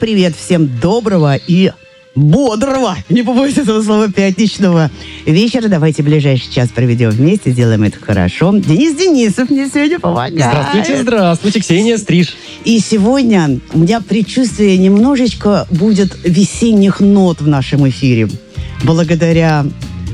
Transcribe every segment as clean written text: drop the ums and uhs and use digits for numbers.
привет всем доброго и бодрого, не побоюсь этого слова, пятничного вечера. Давайте ближайший час проведем вместе, сделаем это хорошо. Денис Денисов мне сегодня помогает. Здравствуйте, Ксения Стриж. И сегодня у меня предчувствие немножечко будет весенних нот в нашем эфире. Благодаря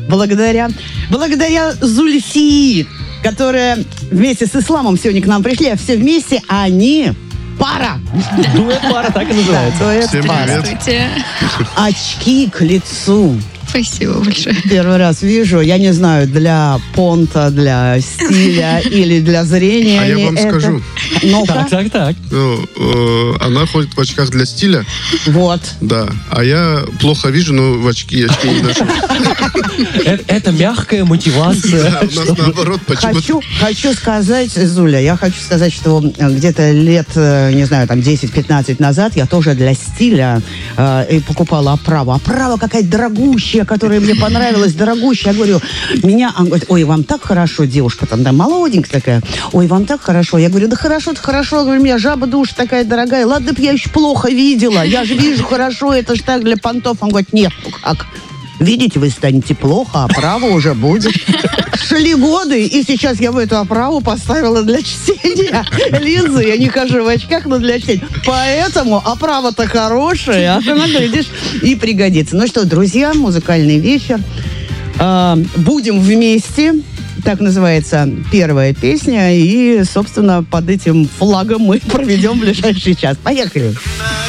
Зульфии, которая вместе с Исламом сегодня к нам пришли, а все вместе они... Пара. Дуэт-пара, так и называется. Да, Всем привет. Здравствуйте. Очки к лицу. Спасибо большое. Первый раз вижу, я не знаю, для понта, для стиля или для зрения. А я вам скажу. Ну-ка. Так. Она ходит в очках для стиля. Вот. Да. А я плохо вижу, но в очки не ношу. Это мягкая мотивация. Да, у нас наоборот почему-то. Хочу сказать, Зуля, я хочу сказать, что где-то лет, не знаю, там 10-15 назад я тоже для стиля покупала оправу. Оправа какая-то дорогущая, которая мне понравилась, дорогущая. Я говорю, он говорит, ой, вам так хорошо, девушка там, да, молоденькая такая. Ой, вам так хорошо. Я говорю, да хорошо-то хорошо. Я говорю, у меня жаба душа такая дорогая. Ладно б я еще плохо видела. Я же вижу хорошо, это же так для понтов. Он говорит, нет, ну как? Видите, вы станете плохо, оправа уже будет. Шли годы, и сейчас я в эту оправу поставила для чтения линзы. Я не хожу в очках, но для чтения. Поэтому оправа-то хорошая, она, глядишь, и пригодится. Ну что, друзья, музыкальный вечер. Будем вместе. Так называется первая песня. И, собственно, под этим флагом мы проведем ближайший час. Поехали.